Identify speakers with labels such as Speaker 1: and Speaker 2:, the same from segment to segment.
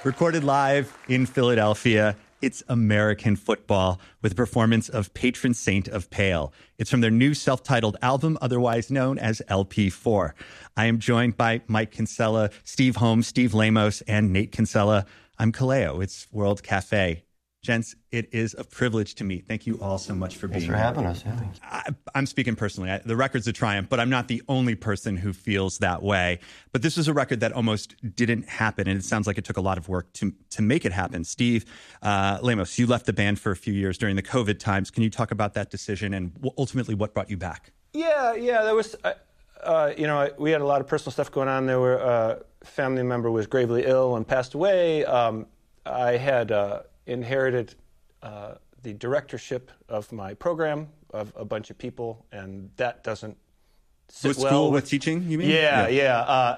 Speaker 1: Recorded live in Philadelphia, it's American Football with a performance of Patron Saint of Pale. It's from their new self-titled album, otherwise known as LP4. I am joined by Mike Kinsella, Steve Holmes, Steve Lamos, and Nate Kinsella. I'm Kaleo. It's World Cafe. Gents, it is a privilege to meet. Thank you all so much for being here.
Speaker 2: Thanks for having us. Yeah.
Speaker 1: I'm speaking personally. The record's a triumph, but I'm not the only person who feels that way. But this was a record that almost didn't happen, and it sounds like it took a lot of work to make it happen. Steve Lamos, you left the band for a few years during the COVID times. Can you talk about that decision and ultimately what brought you back?
Speaker 3: Yeah. There was, we had a lot of personal stuff going on. There were a family member was gravely ill and passed away. I had inherited the directorship of my program of a bunch of people, and that doesn't sit
Speaker 1: with
Speaker 3: well
Speaker 1: school with teaching, you mean?
Speaker 3: Yeah.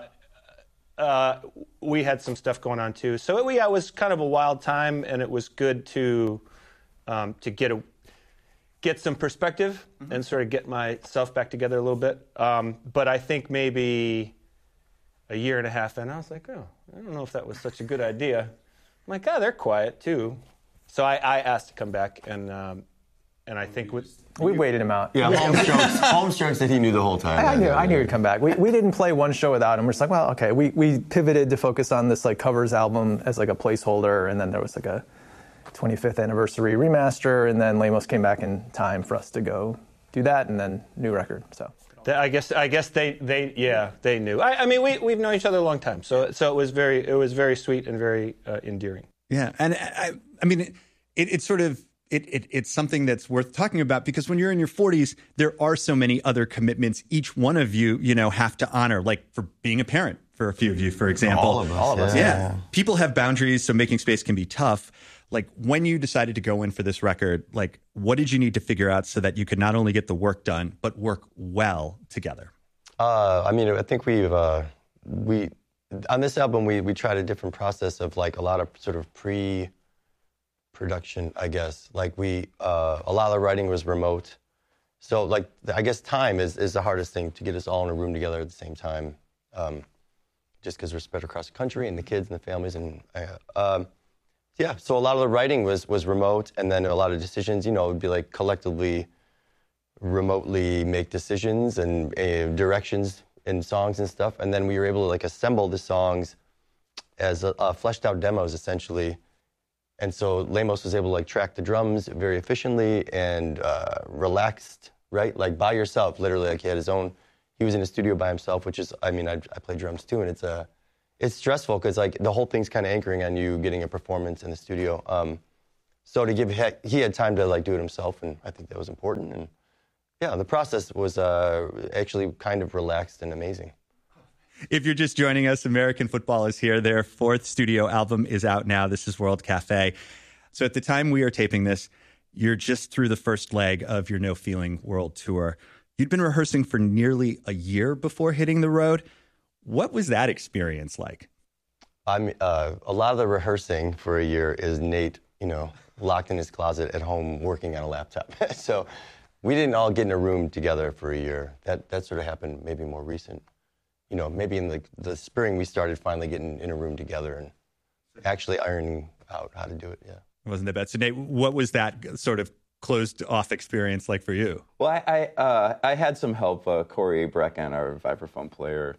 Speaker 3: We had some stuff going on too, so it was kind of a wild time, and it was good to get some perspective and sort of get myself back together a little bit. But I think maybe a year and a half in, I was like, oh, I don't know if that was such a good idea. I'm like, they're quiet too. So I asked to come back, and I think
Speaker 4: we waited him out.
Speaker 2: Yeah, Holmes jokes that he knew the whole time.
Speaker 4: I knew he'd come back. We didn't play one show without him. We're just like, well, okay. We pivoted to focus on this covers album as a placeholder, and then there was a 25th anniversary remaster, and then Lamos came back in time for us to go do that, and then new record. So
Speaker 3: I guess they knew. I mean we've known each other a long time, so it was very sweet and very endearing.
Speaker 1: Yeah, and I mean, it's sort of it's something that's worth talking about, because when you're in your 40s, there are so many other commitments each one of you have to honor, like for being a parent for a few of you, for example.
Speaker 2: All of us.
Speaker 1: Yeah. People have boundaries, so making space can be tough. Like, when you decided to go in for this record, what did you need to figure out so that you could not only get the work done, but work well together?
Speaker 2: I think on this album, we tried a different process of a lot of sort of pre-production, I guess. A lot of the writing was remote. So I guess time is the hardest thing, to get us all in a room together at the same time. Just because we're spread across the country, and the kids and the families. And so a lot of the writing was remote, and then a lot of decisions, it would be collectively, remotely make decisions and directions in songs and stuff, and then we were able to assemble the songs as fleshed out demos, essentially. And so Lamos was able to track the drums very efficiently and relaxed, right? By yourself, literally. He had his own. He was in a studio by himself, which is, I play drums too, and it's stressful because the whole thing's kind of anchoring on you getting a performance in the studio. So he had time to do it himself, and I think that was important. And yeah, the process was actually kind of relaxed and amazing.
Speaker 1: If you're just joining us, American Football is here. Their fourth studio album is out now. This is World Cafe. So at the time we are taping this, you're just through the first leg of your No Feeling World Tour. You'd been rehearsing for nearly a year before hitting the road. What was that experience like?
Speaker 2: A lot of the rehearsing for a year is Nate, locked in his closet at home working on a laptop. So we didn't all get in a room together for a year. That sort of happened maybe more recent. Maybe in the spring we started finally getting in a room together and actually ironing out how to do it, yeah.
Speaker 1: It wasn't that bad. So Nate, what was that sort of closed-off experience like for you?
Speaker 5: Well, I had some help. Corey Brecken, our vibraphone player,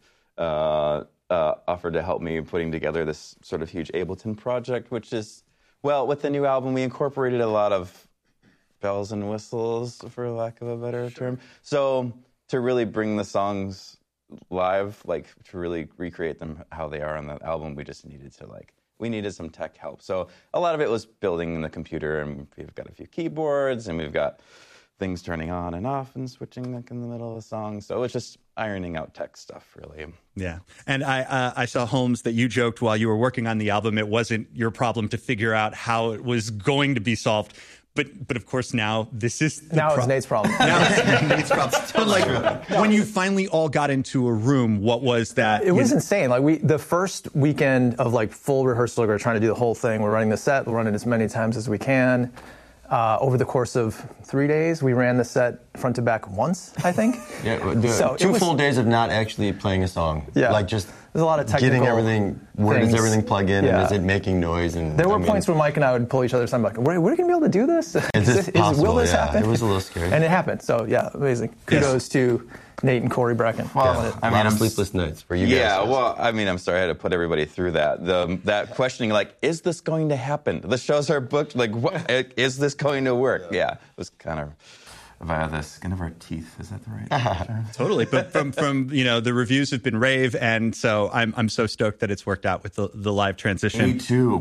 Speaker 5: offered to help me putting together this sort of huge Ableton project, which is, with the new album, we incorporated a lot of bells and whistles, for lack of a better term. So to really bring the songs live, to really recreate them how they are on the album, we just needed to we needed some tech help. So a lot of it was building in the computer, and we've got a few keyboards, and we've got things turning on and off and switching in the middle of the song. So it's just ironing out tech stuff, really.
Speaker 1: Yeah. And I saw, Holmes, that you joked while you were working on the album, it wasn't your problem to figure out how it was going to be solved. But of course now this is
Speaker 4: it's Nate's problem.
Speaker 1: Now it's Nate's problem. But when you finally all got into a room, what was that?
Speaker 4: It was insane. The first weekend of full rehearsal, we're trying to do the whole thing. We're running the set. We'll run it as many times as we can. Over the course of 3 days, we ran the set front to back once, I think.
Speaker 2: Yeah, full days of not actually playing a song.
Speaker 4: Yeah.
Speaker 2: Just
Speaker 4: there's a lot of technical
Speaker 2: getting everything. Where does
Speaker 4: things.
Speaker 2: everything plug in?
Speaker 4: Yeah.
Speaker 2: And is it making noise? And
Speaker 4: There were points where Mike and I would pull each other aside, like, we're going to be able to do this?
Speaker 2: Is this possible?
Speaker 4: Will this
Speaker 2: Yeah,
Speaker 4: happen?
Speaker 2: it was a little scary.
Speaker 4: And it happened. So, yeah, amazing. Kudos to Nate and Corey Brecken.
Speaker 5: Well,
Speaker 2: a lot of sleepless nights for you guys.
Speaker 5: Yeah, well, I mean, I'm sorry I had to put everybody through that. That questioning, like, is this going to happen? The shows are booked. Like, what, is this going to work? Yeah, it was kind of via the skin of our teeth. Is that the right term?
Speaker 1: Totally. But from the reviews have been rave, and so I'm so stoked that it's worked out with the live transition.
Speaker 5: Me too.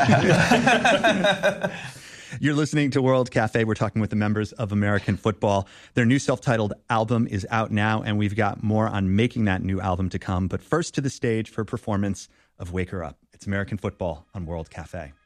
Speaker 1: You're listening to World Cafe. We're talking with the members of American Football. Their new self-titled album is out now, and we've got more on making that new album to come. But first to the stage for a performance of Wake Her Up. It's American Football on World Cafe.